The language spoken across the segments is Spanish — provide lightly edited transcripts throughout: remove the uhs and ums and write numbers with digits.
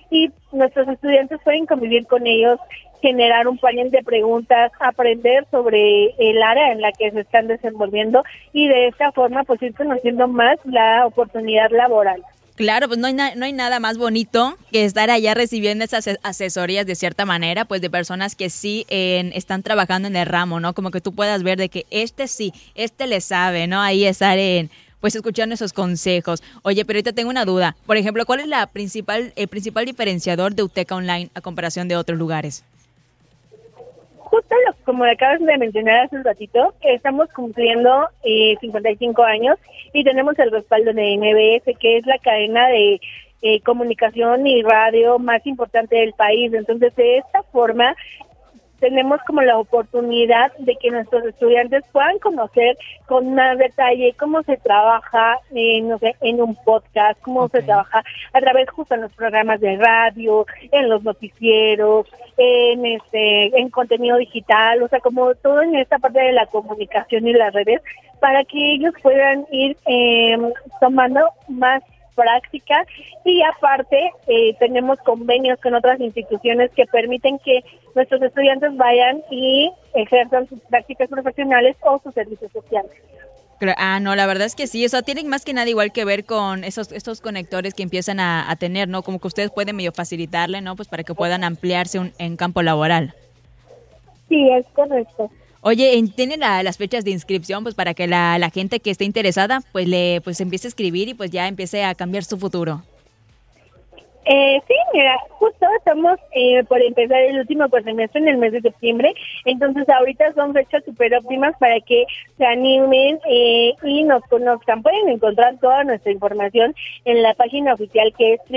y nuestros estudiantes pueden convivir con ellos, generar un panel de preguntas, aprender sobre el área en la que se están desenvolviendo y de esta forma pues ir conociendo más la oportunidad laboral. Claro, pues no hay nada más bonito que estar allá recibiendo esas asesorías de cierta manera, pues de personas que sí están trabajando en el ramo, ¿no? Como que tú puedas ver de que este le sabe, ¿no? Ahí estar pues escuchando esos consejos. Oye, pero ahorita tengo una duda. Por ejemplo, ¿cuál es el principal diferenciador de UTECA Online a comparación de otros lugares? Justo como acabas de mencionar hace un ratito, que estamos cumpliendo 55 años y tenemos el respaldo de MBS, que es la cadena de comunicación y radio más importante del país. Entonces, de esta forma, tenemos como la oportunidad de que nuestros estudiantes puedan conocer con más detalle cómo se trabaja en un podcast, cómo se trabaja a través justo en los programas de radio, en los noticieros, en contenido digital, o sea, como todo en esta parte de la comunicación y las redes, para que ellos puedan ir tomando más práctica y aparte tenemos convenios con otras instituciones que permiten que nuestros estudiantes vayan y ejerzan sus prácticas profesionales o sus servicios sociales. No, la verdad es que sí, o sea, tienen más que nada igual que ver con estos conectores que empiezan a tener, ¿no? Como que ustedes pueden medio facilitarle, ¿no? Pues para que puedan ampliarse en campo laboral. Sí, es correcto. Oye, ¿tienen las fechas de inscripción pues para que la gente que esté interesada pues empiece a escribir y pues ya empiece a cambiar su futuro? Sí, mira, justo estamos por empezar el último cuatrimestre en el mes de septiembre, entonces ahorita son fechas súper óptimas para que se animen y nos conozcan. Pueden encontrar toda nuestra información en la página oficial que es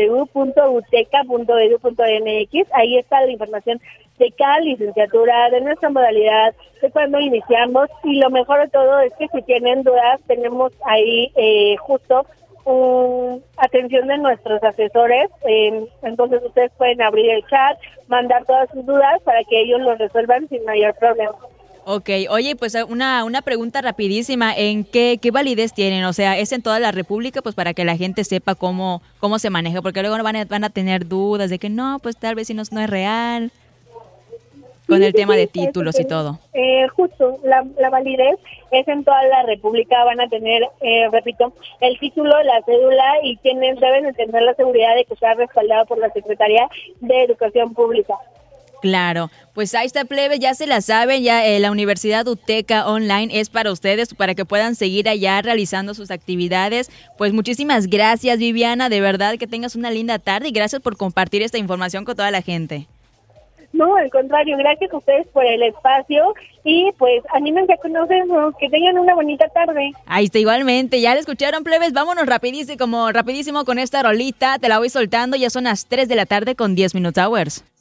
www.uteca.edu.mx. Ahí está la información de cada licenciatura, de nuestra modalidad, de cuándo iniciamos y lo mejor de todo es que si tienen dudas tenemos ahí justo atención de nuestros asesores, entonces ustedes pueden abrir el chat, mandar todas sus dudas para que ellos lo resuelvan sin mayor problema. Ok, oye, pues una pregunta rapidísima, ¿en qué validez tienen? O sea, ¿es en toda la República? Pues para que la gente sepa cómo se maneja, porque luego van a tener dudas de que no, pues tal vez si no es real, con el tema de títulos y todo. Justo, la validez es en toda la República, van a tener, repito, el título, la cédula y quienes deben de tener la seguridad de que sea respaldado por la Secretaría de Educación Pública. Claro, pues ahí está, plebe, ya se la saben, ya la Universidad UTECA Online es para ustedes, para que puedan seguir allá realizando sus actividades. Pues muchísimas gracias, Viviana, de verdad que tengas una linda tarde y gracias por compartir esta información con toda la gente. No, al contrario, gracias a ustedes por el espacio y pues anímense a conocernos, que tengan una bonita tarde. Ahí está, igualmente, ya la escucharon, plebes, vámonos rapidísimo con esta rolita, te la voy soltando, ya son las 3 de la tarde con 10 minutes hours.